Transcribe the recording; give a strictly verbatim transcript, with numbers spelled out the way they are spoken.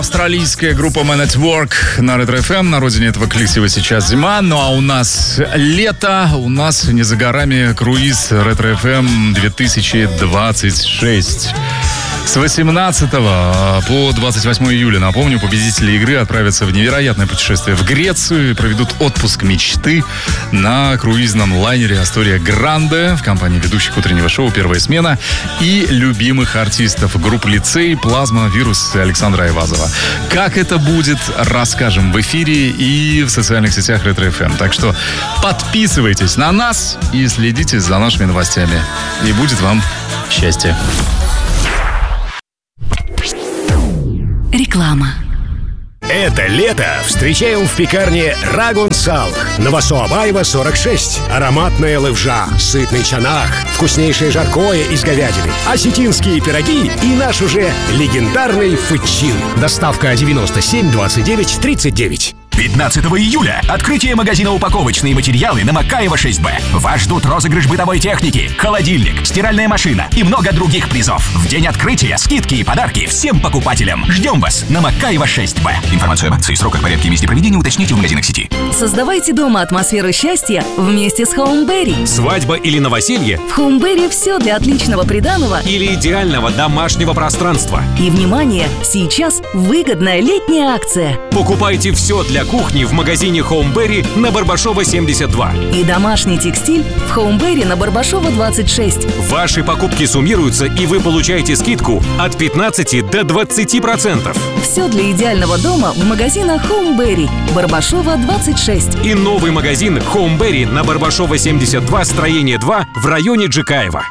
Австралийская группа Man at Work на Ретро эф эм. На родине этого коллектива сейчас зима. Ну а у нас лето. У нас не за горами круиз Ретро эф эм две тысячи двадцать шесть. С восемнадцатого по двадцать восьмое июля, напомню, победители игры отправятся в невероятное путешествие в Грецию и проведут отпуск мечты на круизном лайнере Астория Гранде в компании ведущих утреннего шоу «Первая смена» и любимых артистов групп «Лицей», «Плазма», «Вирус» и Александра Айвазова. Как это будет, расскажем в эфире и в социальных сетях Ретро эф эм. Так что подписывайтесь на нас и следите за нашими новостями. И будет вам счастье. Реклама. Это лето встречаем в пекарне Рагун Салх. Новосоабаева, сорок шесть. Ароматная левжа, сытный чанах, вкуснейшее жаркое из говядины, осетинские пироги и наш уже легендарный фычин. Доставка девяносто семь двадцать девять тридцать девять. пятнадцатого июля открытие магазина «Упаковочные материалы» на Макаева шесть бэ. Вас ждут розыгрыш бытовой техники, холодильник, стиральная машина и много других призов. В день открытия скидки и подарки всем покупателям. Ждем вас на Макаева шесть бэ. Информацию об акции, сроках, порядке и месте проведения уточните в магазинах сети. Создавайте дома атмосферу счастья вместе с Хоумберри. Свадьба или новоселье? В Хоумберри все для отличного приданого Или идеального домашнего пространства. И, внимание, сейчас выгодная летняя акция. Покупайте все для кухни в магазине Хоумберри на Барбашова семьдесят два. И домашний текстиль в Хоумберри на Барбашова двадцать шесть. Ваши покупки суммируются, и вы получаете скидку от пятнадцати до двадцати процентов. Все для идеального дома в магазинах Хоумберри, Барбашова двадцать шесть. И новый магазин Хоумберри на Барбашова семьдесят два, строение два в районе Джикаева.